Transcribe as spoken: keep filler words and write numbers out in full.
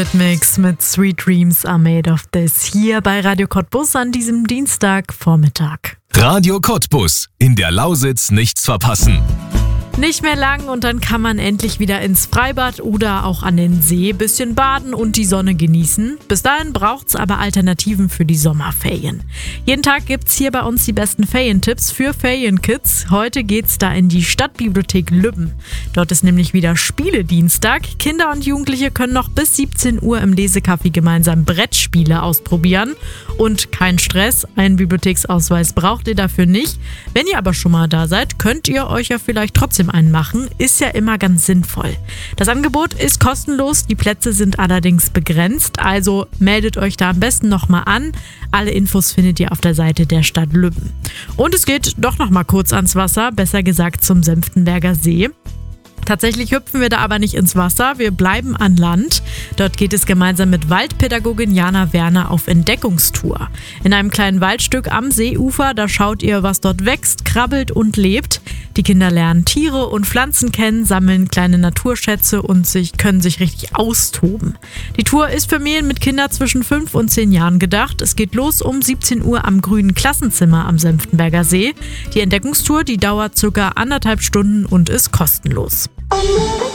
Mix mit Sweet Dreams Are Made of This hier bei Radio Cottbus an diesem Dienstagvormittag. Radio Cottbus. In der Lausitz nichts verpassen. Nicht mehr lang und dann kann man endlich wieder ins Freibad oder auch an den See, bisschen baden und die Sonne genießen. Bis dahin braucht's aber Alternativen für die Sommerferien. Jeden Tag gibt's hier bei uns die besten Ferientipps für Ferienkids. Heute geht's da in die Stadtbibliothek Lübben. Dort ist nämlich wieder Spieledienstag. Kinder und Jugendliche können noch bis siebzehn Uhr im Lesecafé gemeinsam Brettspiele ausprobieren. Und kein Stress, einen Bibliotheksausweis braucht ihr dafür nicht. Wenn ihr aber schon mal da seid, könnt ihr euch ja vielleicht trotzdem einen machen. Ist ja immer ganz sinnvoll. Das Angebot ist kostenlos, die Plätze sind allerdings begrenzt, also meldet euch da am besten nochmal an. Alle Infos findet ihr auf der Seite der Stadt Lübben. Und es geht doch nochmal kurz ans Wasser, besser gesagt zum Senftenberger See. Tatsächlich hüpfen wir da aber nicht ins Wasser, wir bleiben an Land. Dort geht es gemeinsam mit Waldpädagogin Jana Werner auf Entdeckungstour. In einem kleinen Waldstück am Seeufer, da schaut ihr, was dort wächst, krabbelt und lebt. Die Kinder lernen Tiere und Pflanzen kennen, sammeln kleine Naturschätze und sich, können sich richtig austoben. Die Tour ist für Familien mit Kindern zwischen fünf und zehn Jahren gedacht. Es geht los um siebzehn Uhr am grünen Klassenzimmer am Senftenberger See. Die Entdeckungstour, die dauert circa anderthalb Stunden und ist kostenlos.